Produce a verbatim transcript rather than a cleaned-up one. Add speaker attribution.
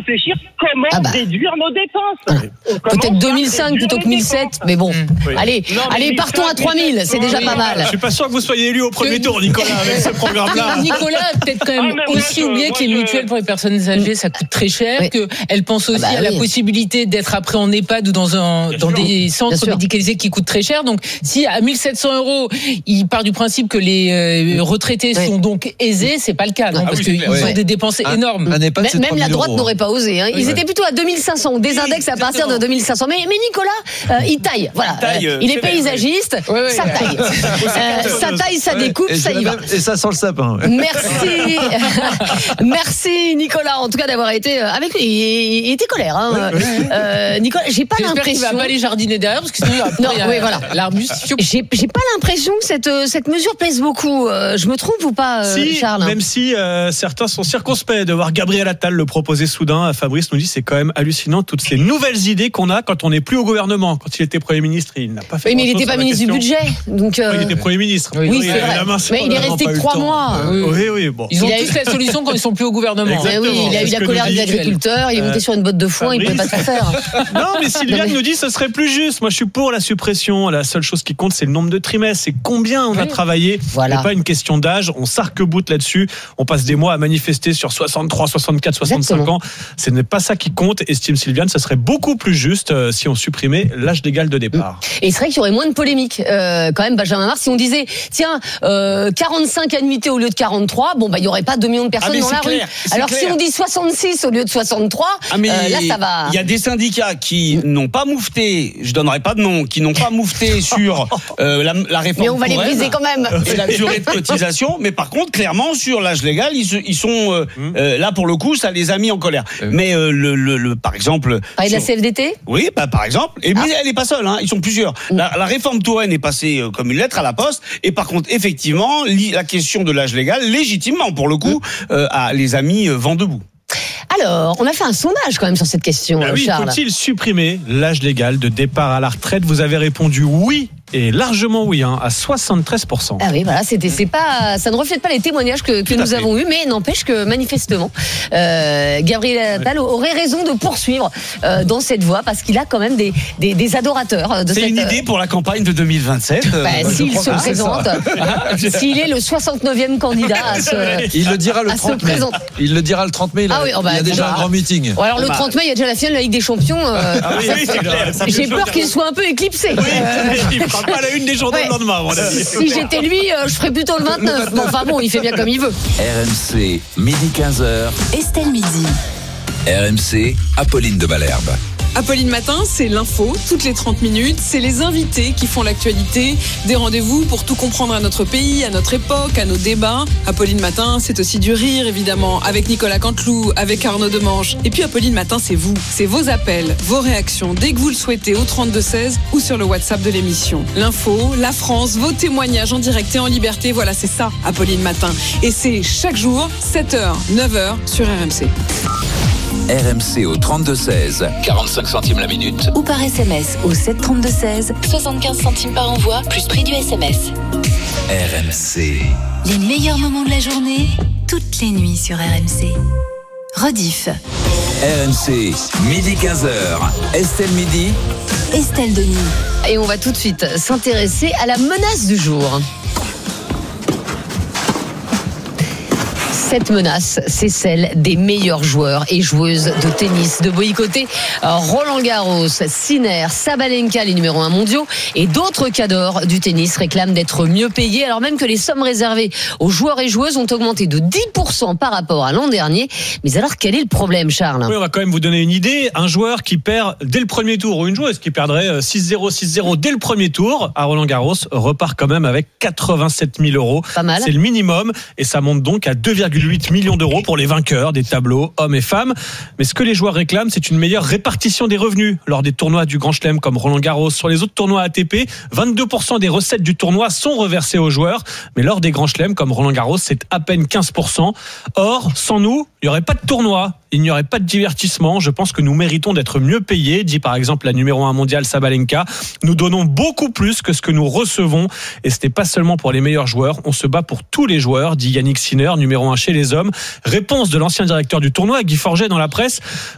Speaker 1: réfléchir comment ah bah. réduire nos dépenses.
Speaker 2: Ah. Peut-être deux mille cinq plutôt que mille sept, mais bon. Oui. Allez, non, allez, partons à trois mille, c'est déjà oui, pas mal.
Speaker 3: Je suis pas sûr que vous soyez élu au premier que... tour, Nicolas, avec ce programme-là.
Speaker 4: Nicolas a peut-être quand même ah, aussi moi, oublié que les mutuelles pour les personnes âgées, ça coûte très cher, oui. qu'elle pense aussi ah bah, à la oui. possibilité d'être après en EHPAD ou dans un Bien dans sûr. des centres médicalisés qui coûtent très cher. Donc, si à mille sept cents euros, il part du principe que les euh, retraités oui. sont donc aisés, c'est pas le cas, non, ah, parce oui, qu'ils oui. ont des dépenses un, énormes.
Speaker 2: Un EHPAD, même même la droite euros. n'aurait pas osé. Hein. Ils oui. étaient plutôt à deux mille cinq cents, des index à partir de deux mille cinq cents. Mais, mais Nicolas, euh, il taille. Voilà. Il, taille, euh, il est paysagiste, oui, oui, ça taille. euh, ça taille, ça découpe, ça y va.
Speaker 5: Et ça sent le sapin.
Speaker 2: Merci. Merci Nicolas, en tout cas d'avoir été avec lui. Il était colère. Hein. Oui, oui. Euh, Nicolas, j'ai pas
Speaker 4: J'espère
Speaker 2: l'impression.
Speaker 4: qu'il va pas aller jardiner derrière parce que sinon il va
Speaker 2: non, oui, voilà.
Speaker 4: l'arbuste.
Speaker 2: J'ai, j'ai pas l'impression que cette cette mesure pèse beaucoup. Euh, je me trompe ou pas, euh,
Speaker 3: si,
Speaker 2: Charles?
Speaker 3: Même si euh, certains sont circonspects de voir Gabriel Attal le proposer soudain. Fabrice nous dit c'est quand même hallucinant toutes ces nouvelles idées qu'on a quand on n'est plus au gouvernement. Quand il était Premier ministre, il n'a pas fait.
Speaker 2: Oui, mais il n'était pas ministre du budget, donc. Euh...
Speaker 3: Oui, il était Premier ministre.
Speaker 2: Oui, oui c'est vrai. Main, mais il est resté que trois mois.
Speaker 3: Oui, oui, oui. Bon.
Speaker 4: Ils ont tous la solution quand ils sont plus au gouvernement.
Speaker 2: Oui, il a eu la colère des agriculteurs. Il est monté sur une botte de foin. Il ne pouvait pas tout faire.
Speaker 3: Non, mais Sylviane nous dit ce serait plus juste. Moi, je suis pour la suppression. La seule chose qui compte, c'est le nombre de trimestres. C'est combien on a oui. travaillé. Voilà. C'est pas une question d'âge. On s'arc-boute là-dessus. On passe des mois à manifester sur soixante-trois, soixante-quatre, soixante-cinq Exactement. ans. Ce n'est pas ça qui compte. Estime Sylviane, ce serait beaucoup plus juste euh, si on supprimait l'âge légal de départ.
Speaker 2: Et c'est vrai qu'il y aurait moins de polémique. Euh, quand même, Benjamin Mars, si on disait, tiens, euh, quarante-cinq annuités au lieu de quarante-trois, bon, bah, il y aurait pas deux millions de personnes ah, dans la clair, rue. Alors, clair. si on dit soixante-six au lieu de soixante-trois, ah, mais euh, là, ça va.
Speaker 6: Il y a des syndicats qui n'ont pas moufté, je donnerai pas de nom, qui n'ont pas moufté sur euh, la, la réforme.
Speaker 2: Mais on va les briser quand même.
Speaker 6: Et la durée de cotisation. Mais par contre, clairement, sur l'âge légal, ils, se, ils sont euh, mmh. euh, là pour le coup, ça les a mis en colère. Mmh. Mais euh, le, le, le, par exemple.
Speaker 2: Parler de la C F D T ?
Speaker 6: Oui, bah, par exemple. Et ah. mais elle n'est pas seule, hein, ils sont plusieurs. Mmh. La, la réforme Touraine est passée euh, comme une lettre à la poste. Et par contre, effectivement, li, la question de l'âge légal, légitimement, pour le coup, mmh. euh, a, les a mis euh, vent debout.
Speaker 2: Alors, on a fait un sondage quand même sur cette question,
Speaker 3: bah oui,
Speaker 2: Charles.
Speaker 3: Faut-il supprimer l'âge légal de départ à la retraite ? Vous avez répondu oui. Et largement oui, hein, à soixante-treize pour cent.
Speaker 2: Ah oui, voilà, c'était, c'est pas, ça ne reflète pas les témoignages que, que nous avons eus, mais n'empêche que manifestement, euh, Gabriel Attal aurait raison de poursuivre euh, dans cette voie parce qu'il a quand même des, des, des adorateurs. De
Speaker 6: c'est
Speaker 2: cette,
Speaker 6: une idée pour la campagne de deux mille vingt-sept.
Speaker 2: Bah, euh, s'il se présente, s'il est le soixante-neuvième candidat à se,
Speaker 5: il le dira le trente mai. Il le dira le trente mai. Il, ah oui, oh bah, il y a déjà bah, un grand meeting.
Speaker 2: Bon, alors le trente mai, il y a déjà la finale de la Ligue des Champions. Euh, ah oui, ça, oui, c'est clair, ça j'ai peur qu'il soit un peu éclipsé.
Speaker 3: Oui, euh, pas la une des journaux ouais. le lendemain. Voilà.
Speaker 2: Si j'étais lui, euh, je ferais plutôt le vingt-neuf. Bon, enfin bon, il fait bien comme il veut.
Speaker 7: R M C, midi quinze heures.
Speaker 8: Estelle Midi.
Speaker 7: R M C, Apolline de Malherbe.
Speaker 9: Apolline Matin, c'est l'info, toutes les trente minutes. C'est les invités qui font l'actualité. Des rendez-vous pour tout comprendre à notre pays, à notre époque, à nos débats. Apolline Matin, c'est aussi du rire, évidemment, avec Nicolas Canteloup, avec Arnaud Demange. Et puis Apolline Matin, c'est vous. C'est vos appels, vos réactions, dès que vous le souhaitez, au trente-deux seize ou sur le WhatsApp de l'émission. L'info, la France, vos témoignages en direct et en liberté. Voilà, c'est ça, Apolline Matin. Et c'est chaque jour, sept heures, neuf heures, sur R M C.
Speaker 7: R M C au trente-deux seize, quarante-cinq centimes la minute.
Speaker 8: Ou par S M S au sept trente-deux seize, soixante-quinze centimes par envoi, plus prix du S M S.
Speaker 7: R M C.
Speaker 8: Les meilleurs moments de la journée, toutes les nuits sur R M C. Rediff.
Speaker 7: R M C, midi quinze heures. Estelle Midi.
Speaker 8: Estelle Denis.
Speaker 2: Et on va tout de suite s'intéresser à la menace du jour. Cette menace, c'est celle des meilleurs joueurs et joueuses de tennis de boycotter Roland Garros, Sinner, Sabalenka, les numéros un mondiaux, et d'autres cadors du tennis réclament d'être mieux payés, alors même que les sommes réservées aux joueurs et joueuses ont augmenté de dix pour cent par rapport à l'an dernier. Mais alors, quel est le problème, Charles ?
Speaker 3: Oui, on va quand même vous donner une idée. Un joueur qui perd dès le premier tour, ou une joueuse qui perdrait six zéro, six zéro dès le premier tour à Roland Garros, repart quand même avec quatre-vingt-sept mille euros.
Speaker 2: Pas mal.
Speaker 3: C'est le minimum, et ça monte donc à deux virgule huit millions d'euros pour les vainqueurs des tableaux hommes et femmes. Mais ce que les joueurs réclament, c'est une meilleure répartition des revenus lors des tournois du Grand Chelem comme Roland Garros. Sur les autres tournois A T P, vingt-deux pour cent des recettes du tournoi sont reversées aux joueurs, mais lors des Grands Chelems comme Roland Garros, c'est à peine quinze pour cent. Or, sans nous, il n'y aurait pas de tournoi, il n'y aurait pas de divertissement. Je pense que nous méritons d'être mieux payés, dit par exemple la numéro un mondiale Sabalenka. Nous donnons beaucoup plus que ce que nous recevons, et ce n'est pas seulement pour les meilleurs joueurs, on se bat pour tous les joueurs, dit Yannick Sinner, numéro un chez les hommes. Réponse de l'ancien directeur du tournoi, Guy Forget, dans la presse.